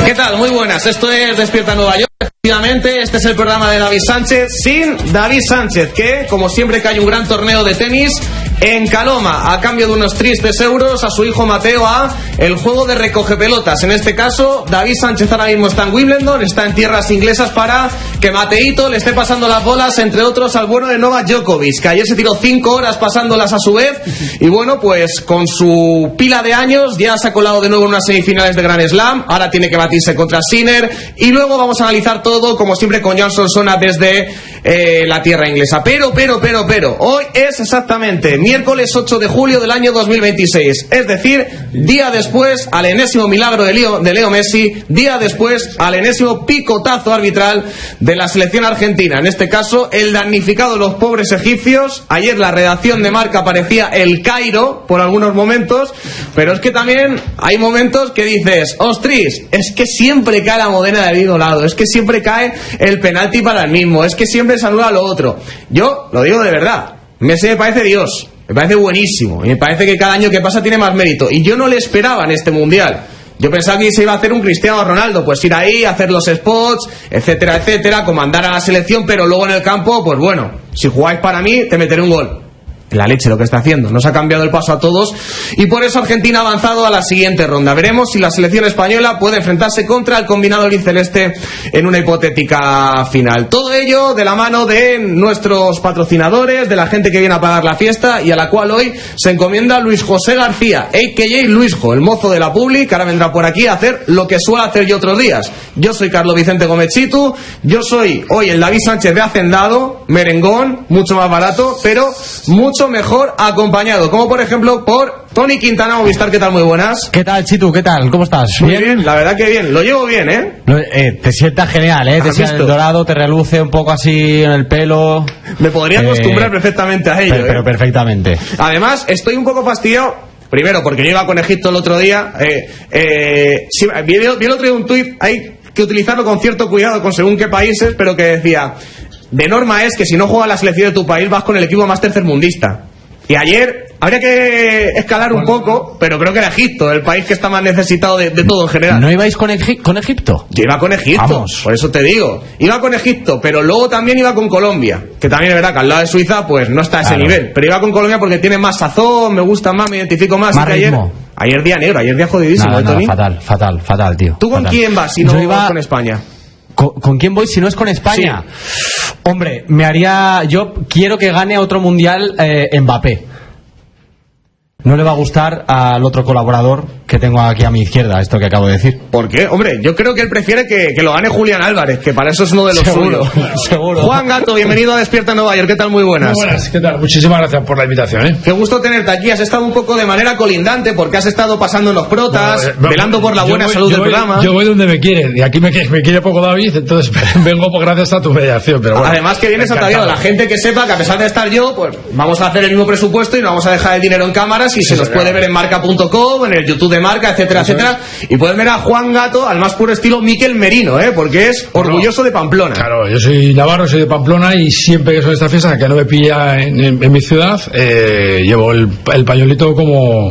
¿Qué tal? Muy buenas. Esto es Despierta Nueva York. Efectivamente, este es el programa de David Sánchez sin David Sánchez, que, como siempre que hay un gran torneo de tenis, encaloma a cambio de unos tristes euros a su hijo Mateo a el juego de recoge pelotas. En este caso, David Sánchez ahora mismo está en Wimbledon, está en tierras inglesas para que Mateito le esté pasando las bolas, entre otros, al bueno de Novak Djokovic, que ayer se tiró 5 horas pasándolas a su vez. Y bueno, pues con su pila de años ya se ha colado de nuevo en unas semifinales de Grand Slam. Ahora tiene que batirse contra Sinner. Y luego vamos a analizar todo, como siempre, con Johnson Sona desde la tierra inglesa. Pero, hoy es exactamente miércoles 8 de julio del año 2026. Es decir, día después al enésimo milagro de Leo Messi, día después al enésimo picotazo arbitral de la selección argentina. En este caso, el damnificado de los pobres egipcios. Ayer la redacción de Marca parecía el Cairo por algunos momentos, pero es que también hay momentos que dices, ostras, es que siempre cae la modena del mismo lado, es que siempre cae el penalti para el mismo, es que siempre se anula lo otro. Yo lo digo de verdad, Messi me parece Dios, me parece buenísimo, y me parece que cada año que pasa tiene más mérito, y yo no le esperaba en este mundial. Yo pensaba que se iba a hacer un Cristiano Ronaldo, pues ir ahí, hacer los spots, etcétera, etcétera, comandar a la selección, pero luego en el campo, pues bueno, si jugáis para mí, te meteré un gol. La leche lo que está haciendo, nos ha cambiado el paso a todos, y por eso Argentina ha avanzado a la siguiente ronda. Veremos si la selección española puede enfrentarse contra el combinado albiceleste en una hipotética final. Todo ello de la mano de nuestros patrocinadores, de la gente que viene a pagar la fiesta, y a la cual hoy se encomienda Luis José García, a.k.a. Luisjo, el mozo de la publi, que ahora vendrá por aquí a hacer lo que suele hacer yo otros días. Yo soy Carlos Vicente Gómez Chitu, yo soy hoy el David Sánchez de Hacendado, merengón, mucho más barato, pero mucho mejor acompañado, como por ejemplo por Tony Quintana, Movistar. ¿Qué tal? Muy buenas. ¿Qué tal, Chitu? ¿Qué tal? ¿Cómo estás? Muy bien, la verdad que bien, lo llevo bien, Te sientas genial, te sientas el dorado, te reluce un poco así en el pelo. Me podría acostumbrar perfectamente a ello, pero perfectamente. Además, estoy un poco fastidiado. Primero, porque yo iba con Egipto el otro día. Vi el otro día un tuit, hay que utilizarlo con cierto cuidado con según qué países, pero que decía: de norma es que si no juega la selección de tu país vas con el equipo más tercermundista. Y ayer habría que escalar un poco, pero creo que era Egipto el país que está más necesitado de todo en general. ¿No ibais con Egipto? Yo iba con Egipto, vamos. Por eso te digo. Iba con Egipto, pero luego también iba con Colombia, que también es verdad que al lado de Suiza pues no está a ese nivel. Pero iba con Colombia porque tiene más sazón, me gusta más, me identifico más. Más ritmo. Ayer día negro, ayer día jodidísimo. Tony. Fatal, tío. ¿Tú con quién vas si no vas con España? ¿Con quién voy si no es con España? Sí. Hombre, yo quiero que gane otro mundial Mbappé. No le va a gustar al otro colaborador que tengo aquí a mi izquierda, esto que acabo de decir. ¿Por qué? Hombre, yo creo que él prefiere que lo gane Julián Álvarez, que para eso es uno de los suyos. Seguro. Juan Gato, bienvenido a Despierta Nueva York. ¿Qué tal? Muy buenas. Muy buenas, ¿qué tal? Muchísimas gracias por la invitación, Qué gusto tenerte aquí. Has estado un poco de manera colindante porque has estado pasando en los protas, velando por la buena salud del programa. Yo voy donde me quieren, y aquí me quiere poco David, entonces vengo gracias a tu mediación. Pero bueno, además que vienes ataviado. La gente que sepa que a pesar de estar yo, pues vamos a hacer el mismo presupuesto y no vamos a dejar el dinero en cámaras, y se nos puede ver en marca.com, en el YouTube de Marca, etcétera, etcétera. Y pueden ver a Juan Gato al más puro estilo Miquel Merino, porque es orgulloso de Pamplona. Claro, yo soy navarro, soy de Pamplona, y siempre que son estas fiestas, que no me pilla en mi ciudad, llevo el pañuelito como